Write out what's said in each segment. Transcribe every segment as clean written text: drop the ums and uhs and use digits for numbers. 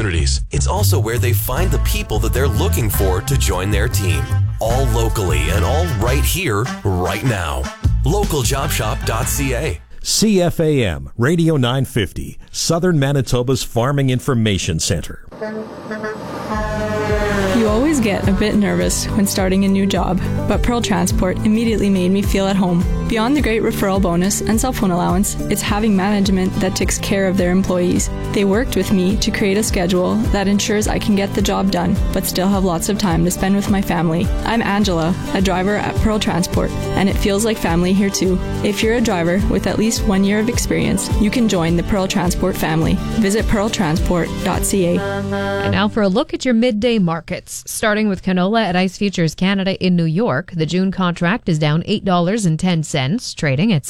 opportunities. It's also where they find the people that they're looking for to join their team. All locally and all right here, right now. Localjobshop.ca. CFAM, Radio 950, Southern Manitoba's Farming Information Center. You always get a bit nervous when starting a new job, but Pearl Transport immediately made me feel at home. Beyond the great referral bonus and cell phone allowance, it's having management that takes care of their employees. They worked with me to create a schedule that ensures I can get the job done, but still have lots of time to spend with my family. I'm Angela, a driver at Pearl Transport, and it feels like family here too. If you're a driver with at least 1 year of experience, you can join the Pearl Transport family. Visit pearltransport.ca. And now for a look at your midday markets. Starting with canola at Ice Futures Canada in New York, the June contract is down $8.10, trading at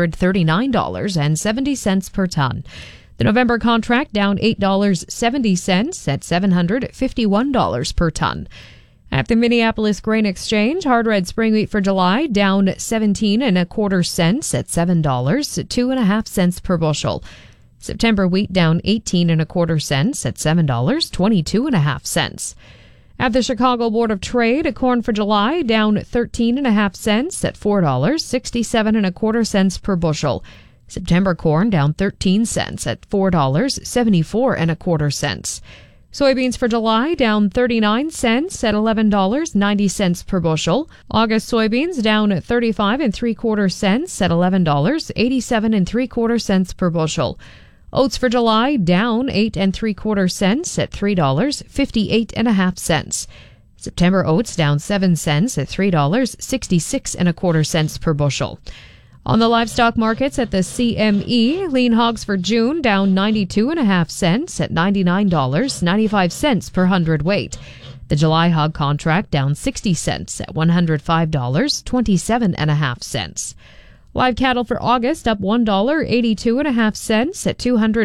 $739.70 per ton. The November contract down $8.70 at $751 per ton. At the Minneapolis Grain Exchange, hard red spring wheat for July down 17 1/4 cents at $7, 2.5 cents per bushel. September wheat down 18 1/4 cents at $7, 22.5 cents. At the Chicago Board of Trade, corn for July down 13.5 cents at $4, 67 1/4 cents per bushel. September corn down 13 cents at $4, 74 1/4 cents. Soybeans for July down 39 cents at $11.90 per bushel. August soybeans down 35 3/4 cents at $11, 87 3/4 cents per bushel. Oats for July down 8 3/4 cents at $3, 58.5 cents. September oats down 7 cents at $3, 66 1/4 cents per bushel. On the livestock markets at the CME, lean hogs for June down 92.5 cents at $99.95 per hundredweight. The July hog contract down 60 cents at $105, 27.5 cents. Live cattle for August up $1, 82.5 cents at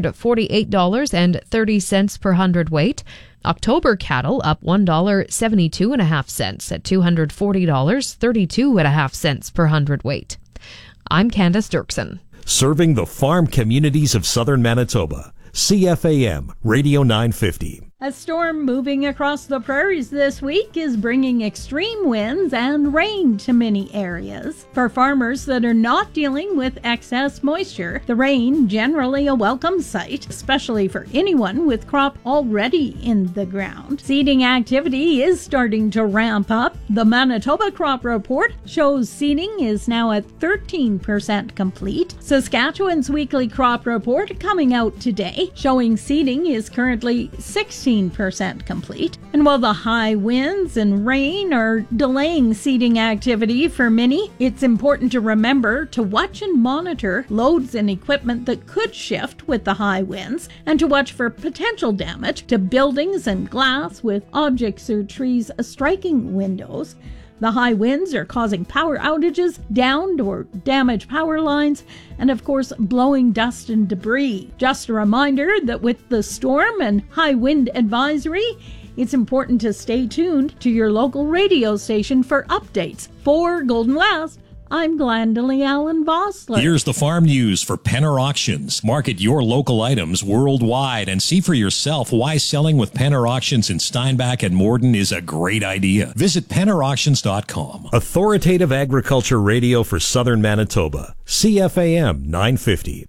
$248.30 per hundredweight. October cattle up $1, 72.5 cents at $240, 32.5 cents per hundredweight. I'm Candace Dirksen. Serving the farm communities of Southern Manitoba. CFAM, Radio 950. A storm moving across the prairies this week is bringing extreme winds and rain to many areas. For farmers that are not dealing with excess moisture, the rain generally a welcome sight, especially for anyone with crop already in the ground. Seeding activity is starting to ramp up. The Manitoba Crop Report shows seeding is now at 13% complete. Saskatchewan's weekly crop report coming out today, showing seeding is currently 16% complete. And while the high winds and rain are delaying seeding activity for many, it's important to remember to watch and monitor loads and equipment that could shift with the high winds, and to watch for potential damage to buildings and glass with objects or trees striking windows. The high winds are causing power outages, downed or damaged power lines, and of course blowing dust and debris. Just a reminder that with the storm and high wind advisory, it's important to stay tuned to your local radio station for updates. For Golden West, I'm Glendalee Allen Vossler. Here's the farm news for Penner Auctions. Market your local items worldwide and see for yourself why selling with Penner Auctions in Steinbach and Morden is a great idea. Visit PennerAuctions.com. Authoritative Agriculture Radio for Southern Manitoba. CFAM 950.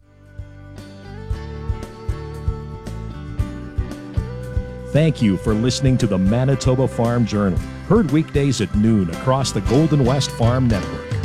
Thank you for listening to the Manitoba Farm Journal. Heard weekdays at noon across the Golden West Farm Network.